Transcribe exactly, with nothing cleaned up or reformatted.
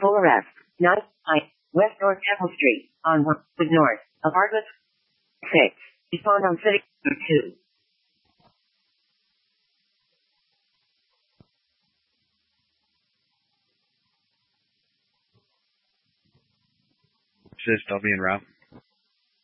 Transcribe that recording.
Full arrest. nine I. West North Temple Street. On Woodwood North. Apartment six. Phone on City two. Sis, I'll be en route.